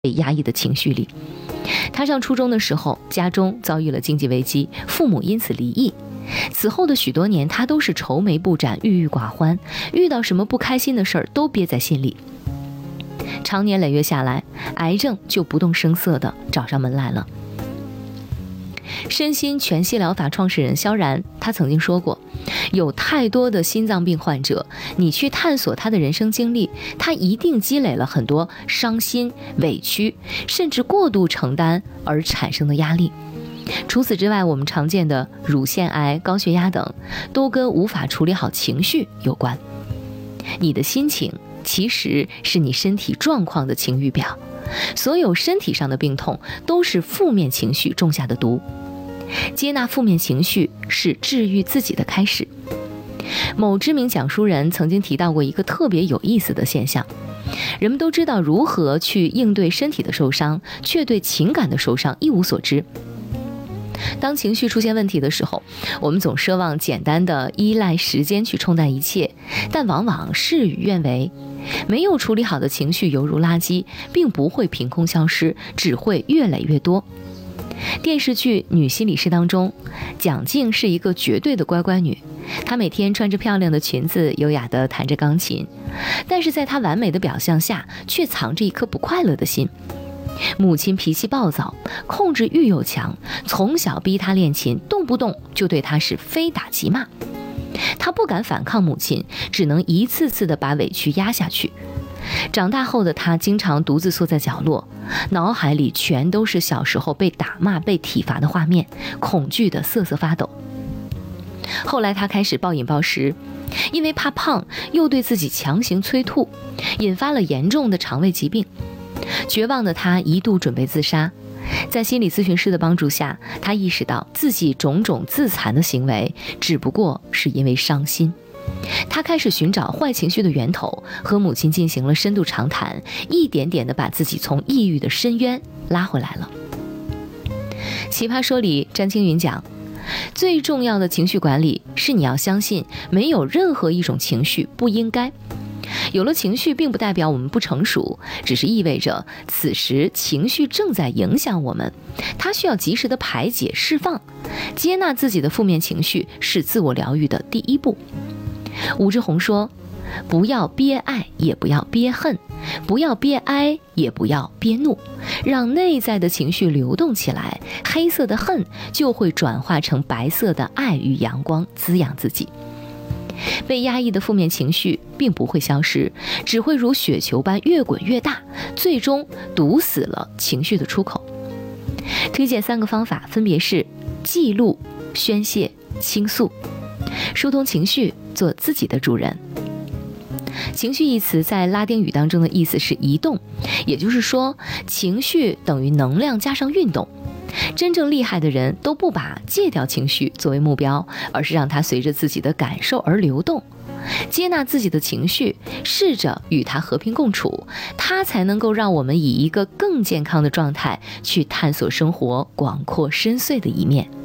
被压抑的情绪里。他上初中的时候，家中遭遇了经济危机，父母因此离异。此后的许多年，他都是愁眉不展、郁郁寡欢，遇到什么不开心的事儿都憋在心里。长年累月下来，癌症就不动声色地找上门来了。身心全息疗法创始人萧然，他曾经说过，有太多的心脏病患者，你去探索他的人生经历，他一定积累了很多伤心、委屈，甚至过度承担而产生的压力。除此之外，我们常见的乳腺癌、高血压等，都跟无法处理好情绪有关。你的心情其实是你身体状况的晴雨表，所有身体上的病痛都是负面情绪种下的毒。接纳负面情绪是治愈自己的开始。某知名讲书人曾经提到过一个特别有意思的现象，人们都知道如何去应对身体的受伤，却对情感的受伤一无所知。当情绪出现问题的时候，我们总奢望简单的依赖时间去冲淡一切，但往往事与愿违。没有处理好的情绪犹如垃圾，并不会凭空消失，只会越累越多。电视剧《女心理师》当中，蒋静是一个绝对的乖乖女，她每天穿着漂亮的裙子，优雅地弹着钢琴，但是在她完美的表象下，却藏着一颗不快乐的心。母亲脾气暴躁，控制欲又强，从小逼她练琴，动不动就对她是非打即骂。她不敢反抗母亲，只能一次次地把委屈压下去。长大后的她经常独自缩在角落，脑海里全都是小时候被打骂、被体罚的画面，恐惧得瑟瑟发抖。后来她开始暴饮暴食，因为怕胖，又对自己强行催吐，引发了严重的肠胃疾病。绝望的她一度准备自杀，在心理咨询师的帮助下，她意识到自己种种自残的行为只不过是因为伤心。她开始寻找坏情绪的源头，和母亲进行了深度长谈，一点点地把自己从抑郁的深渊拉回来了。奇葩说里，詹青云讲，最重要的情绪管理是你要相信，没有任何一种情绪不应该。有了情绪并不代表我们不成熟，只是意味着此时情绪正在影响我们，它需要及时的排解释放。接纳自己的负面情绪是自我疗愈的第一步。武志红说，不要憋爱，也不要憋恨，不要憋哀，也不要憋怒，让内在的情绪流动起来，黑色的恨就会转化成白色的爱与阳光，滋养自己。被压抑的负面情绪并不会消失，只会如雪球般越滚越大，最终堵死了情绪的出口。推荐3个方法，分别是记录、宣泄、倾诉。疏通情绪，做自己的主人。情绪一词在拉丁语当中的意思是移动，也就是说，情绪等于能量加上运动。真正厉害的人都不把戒掉情绪作为目标，而是让它随着自己的感受而流动。接纳自己的情绪，试着与它和平共处，它才能够让我们以一个更健康的状态去探索生活广阔深邃的一面。